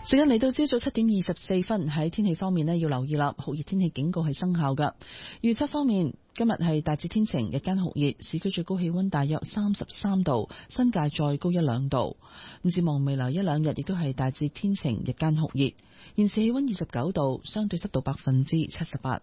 時間嚟到朝早7點24分，喺天氣方面呢，要留意啦，酷熱天氣警告係生效㗎。預測方面，今日係大致天晴，日間酷熱，市區最高氣溫大約33度，新界再高1-2度。咁展望未來1-2日亦都係大致天晴，日間酷熱。現時氣溫29度，相對濕度78%。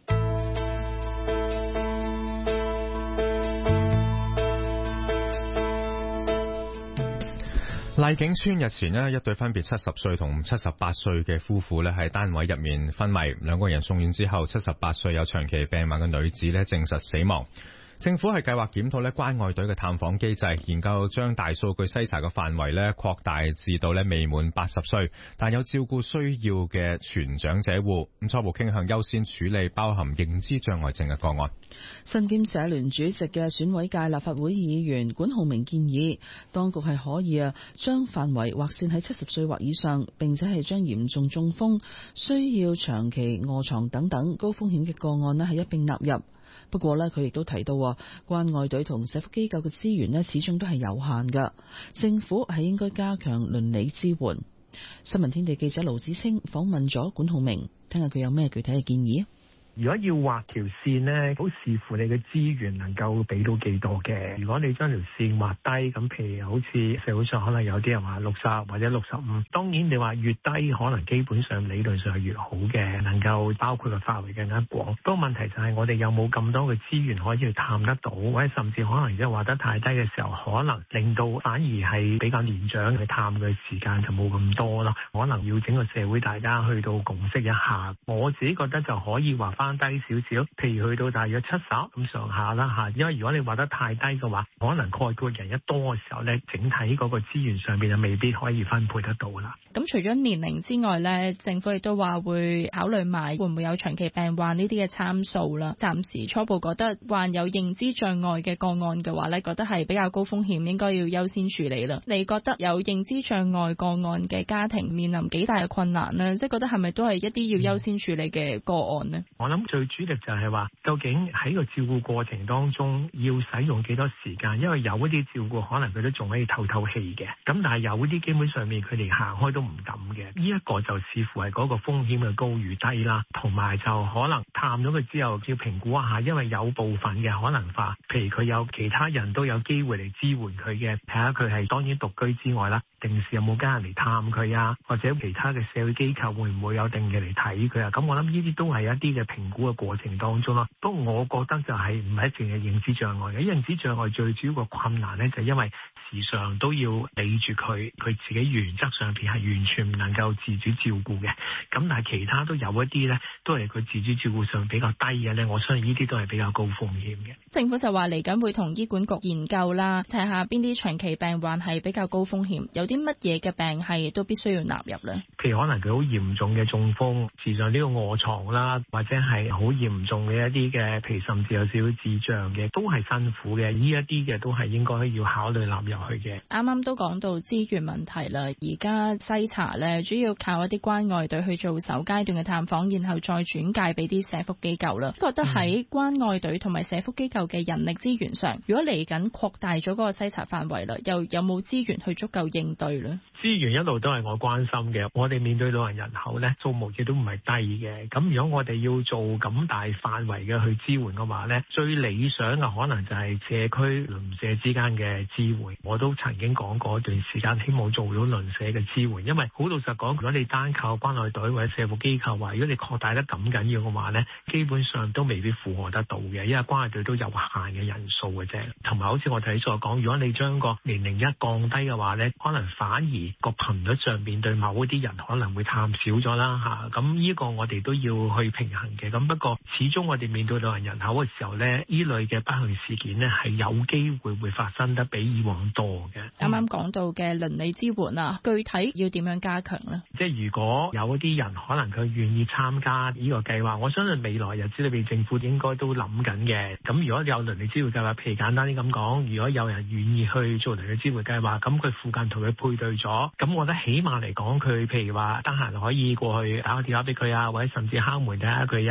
荔景村日前呢，一對分別70歲同78歲嘅夫婦呢，喺單位入面昏迷，兩個人送院之後，78歲有長期病患嘅女子呢，證實死亡。政府係計劃檢討關愛隊嘅探訪機制，研究將大數據篩查嘅範圍擴大至到未滿80歲但有照顧需要嘅全長者戶。咁初步傾向優先處理包含認知障礙症嘅個案。 身兼社聯主席嘅選委界立法會議員管浩鳴建議，當局係可以將範圍劃線喺70歲或以上，並且係將嚴重中風、需要長期臥床等等高風險嘅個案係一併納入。不過佢亦都提到，關愛隊同社福機構嘅資源始終都係有限㗎，政府係應該加強鄰里支援。新聞天地記者盧子清訪問咗管浩鳴，聽下佢有咩具體嘅建議。 如果要畫條線呢，好視乎你嘅資源能夠俾到幾多嘅。如果你將條線畫低，咁譬如好似社會上可能有啲人話60或者65，當然你話越低，可能基本上理論上係越好嘅，能夠包括嘅範圍更加廣。不過問題就係我哋有冇咁多嘅資源可以去探得到，或者甚至可能即係畫得太低嘅時候，可能令到反而係比較年長去探嘅時間就冇咁多咯。可能要整個社會大家去到共識一下。我自己覺得就可以畫翻低少少，譬如去到大約70咁上下啦嚇。因為如果你畫得太低嘅話，可能概括人一多嘅時候咧，整體嗰個資源上邊就未必可以分配得到啦。 咁除咗年齡之外咧，政府亦都話會考慮埋會唔會有長期病患呢啲嘅參數啦。暫時初步覺得患有認知障礙嘅個案嘅話咧，覺得係比較高風險，應該要優先處理啦。你覺得有認知障礙個案嘅家庭面臨幾大嘅困難呢？即係覺得係咪都係一啲要優先處理嘅個案呢？ 我諗最主力就係話，究竟喺個照顧過程當中要使用幾多時間？因為有一啲照顧可能佢都仲可以透氣嘅，咁但係有啲基本上面佢哋行開都唔敢嘅。呢一個就視乎係嗰個風險嘅高與低啦，同埋就可能探咗佢之後要評估一下，因為有部分嘅可能化，譬如佢有其他人都有機會嚟支援佢嘅，睇下佢係當然獨居之外啦，定時有冇家人嚟探佢啊，或者其他嘅社會機構會唔會有定期嚟睇佢啊？咁我諗呢啲都係一啲嘅評估嘅過程當中咯。不過我覺得就係唔係一定係認知障礙嘅，認知障礙最主要個困難呢，就係因為時常都要理住佢自己原則上邊係完全唔能夠自主照顧嘅。咁但係其他都有一啲呢，都係佢自主照顧上比較低嘅呢。我相信呢啲都係比較高風險嘅。 政府就話嚟緊會同醫管局研究啦，睇下邊啲長期病患係比較高風險，有啲乜嘢嘅病係都必須要納入呢？ 譬如可能佢好嚴重嘅中風，時常呢個臥床啦，或者係好嚴重嘅一啲嘅，譬如甚至有少少智障嘅，都係辛苦嘅。呢一啲嘅都係應該要考慮納入去嘅。 啱啱都講到資源問題啦，而家篩查咧主要靠一啲關愛隊去做首階段嘅探訪，然後再轉介俾啲社福機構啦。覺得喺關愛隊同埋社福機構嘅人力資源上，如果嚟緊擴大咗嗰個篩查範圍啦，又有冇資源去足夠應對呢？ 資源一路都係我關心嘅。我哋面對老人人口咧，數目亦都唔係低嘅。咁如果我哋要做咁大範圍嘅去支援嘅話咧，最理想嘅可能就係社區鄰舍之間嘅支援。我都曾經講過一段時間，希望做到鄰舍嘅支援。因為好老實講，如果你單靠關愛隊或者社福機構話，如果你擴大得咁緊要嘅話咧，基本上都未必負荷得到嘅，因為關愛隊都有限嘅人數嘅啫。同埋好似我頭先所講，如果你將個年齡一降低嘅話咧，可能反而個頻率上面對某一啲人可能會探少咗啦嚇。咁呢個我哋都要去平衡嘅。咁不過始終我哋面對老人人口嘅時候咧，呢類嘅不幸事件呢係有機會發生得比以往多嘅。 啱啱講到嘅鄰里支援啊，具體要點樣加強呢？ 即係如果有一啲人可能佢願意參加呢個計劃，我相信未來日子裏邊政府應該都諗緊嘅。咁如果有鄰里支援計劃，譬如簡單啲咁講，如果有人願意去做鄰里支援計劃，咁佢附近同佢配對咗，咁我覺得起碼嚟講，佢譬如話得閒可以過去打個電話俾佢啊，或者甚至敲門睇下佢啊。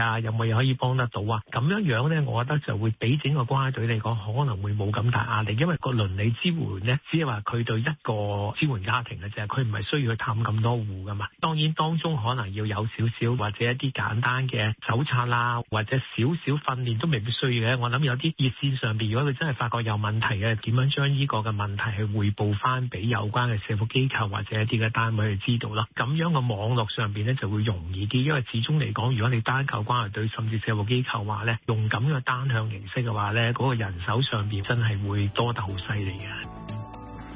啊？有冇嘢可以幫得到啊？咁樣咧，我覺得就會俾整個關愛隊嚟講可能會冇咁大壓力，因為個鄰里支援咧，只係話佢對一個支援家庭嘅啫，佢唔係需要去探咁多戶噶嘛。當然當中可能要有少少或者一啲簡單嘅手冊啦，或者少少訓練都未必需要嘅。我諗有啲熱線上邊，如果佢真係發覺有問題嘅，點樣將呢個嘅問題去匯報翻俾有關嘅社福機構或者一啲嘅單位去知道咯。咁樣個網絡上邊咧就會容易啲，因為始終嚟講，如果你單靠關愛隊甚至社福機構話咧，用咁嘅單向形式嘅話咧，嗰個人手上邊真係會多得好犀利嘅。